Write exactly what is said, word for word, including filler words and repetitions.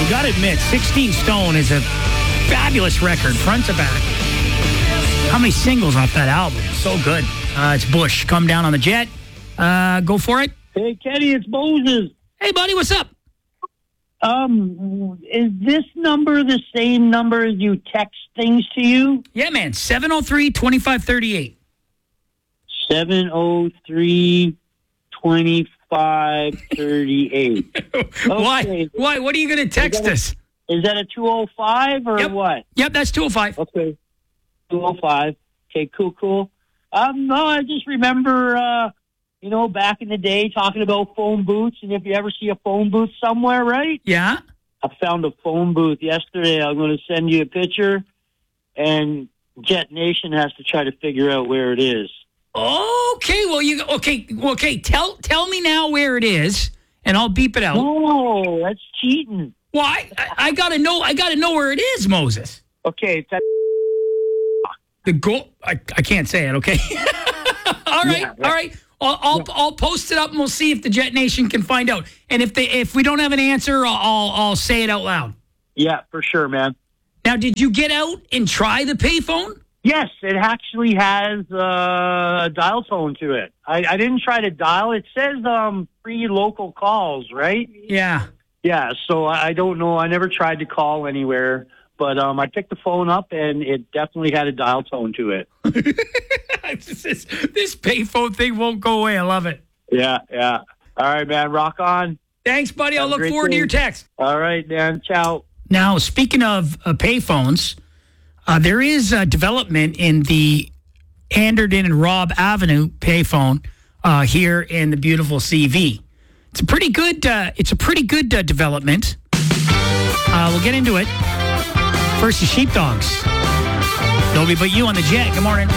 we got to admit, sixteen Stone is a fabulous record, front to back. How many singles off that album? So good. Uh, it's Bush. Come down on the jet. Uh, go for it. Hey, Kenny, it's Moses. Hey, buddy, what's up? Um, is this number the same number as you text things to you? Yeah, man. seven oh three, twenty-five thirty-eight. seven oh three, twenty-five thirty-eight. Why? Why? What are you going to text Is that a- us? Is that a two oh five or Yep. what? Yep, that's two oh five. Okay. two oh five. Okay, cool, cool. Um, no, I just remember, uh, you know, back in the day talking about phone booths, and if you ever see a phone booth somewhere, right? Yeah? I found a phone booth yesterday. I'm going to send you a picture, and Jet Nation has to try to figure out where it is. Okay, well, you okay? Okay, tell tell me now where it is, and I'll beep it out. No, that's cheating. Why? I, I gotta know. I gotta know where it is, Moses. Okay, it's at The goal. I, I can't say it. Okay. all right. Yeah, yeah. All right. I'll I'll, Yeah. I'll post it up, and we'll see if the Jet Nation can find out. And if they if we don't have an answer, I'll I'll, I'll say it out loud. yeah, for sure, man. Now, did you get out and try the payphone? Yes, it actually has uh, a dial tone to it. I, I didn't try to dial. It says um, free local calls, right? Yeah. Yeah, so I I don't know. I never tried to call anywhere, but um, I picked the phone up, and it definitely had a dial tone to it. this is, this payphone thing won't go away. I love it. Yeah, yeah. All right, man. Rock on. Thanks, buddy. I'll Have a look great forward to day. your text. All right, man. Ciao. Now, speaking of uh, payphones, uh, there is uh, development in the Anderton and Robb Avenue payphone uh, here in the beautiful C V. It's a pretty good. Uh, it's a pretty good uh, development. Uh, we'll get into it. First, the Sheepdogs. Nobody but you on the jet. Good morning.